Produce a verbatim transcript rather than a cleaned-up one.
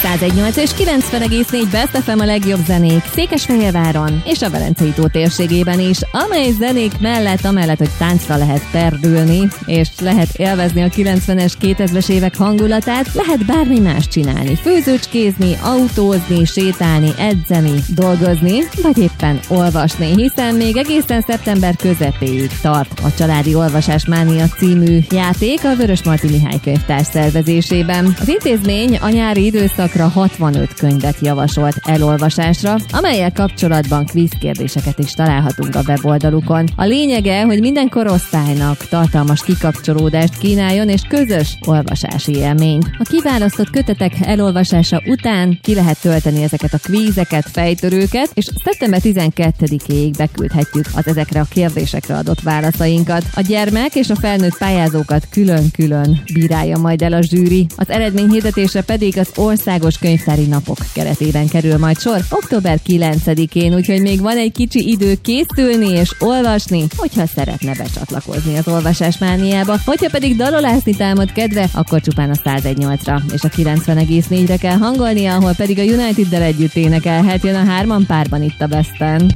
száz egy nyolc és kilencven egész négy Best ef em a legjobb zenék Székesfehérváron és a Velencei tó térségében is, amely zenék mellett, amellett, hogy táncra lehet perdülni, és lehet élvezni a kilencvenes, kétezres évek hangulatát, lehet bármi más csinálni, főzőcskézni, autózni, sétálni, edzeni, dolgozni, vagy éppen olvasni, hiszen még egészen szeptember közepéig tart a Családi Olvasás Mánia című játék a Vörösmarty Mihály könyvtár szervezésében. Az intézmény a nyári időszakra hatvanöt könyvet javasolt elolvasásra, amelyek kapcsolatban kvízkérdéseket is találhatunk a weboldalukon. A lényege, hogy minden korosztálynak tartalmas kikapcsolódást kínáljon és közös olvasási élményt. A kiválasztott kötetek elolvasása után ki lehet tölteni ezeket a kvízeket, fejtörőket, és szeptember tizenkettedikéig beküldhetjük az ezekre a kérdésekre adott válaszainkat. A gyermek és a felnőtt pályázókat külön-külön bírálja majd el a zsűri. Az eredmény hirdetésre pedig az Országos Könyvtári Napok keretében kerül majd sor október kilencedikén, úgyhogy még van egy kicsi idő készülni és olvasni, hogyha szeretne becsatlakozni az olvasásmániába. Hogyha pedig dalolászni támad kedve, akkor csupán a száz egy nyolcra és a kilencven egész négyre kell hangolnia, ahol pedig a United-del együtt énekelhet, jön a hárman párban itt a Besten.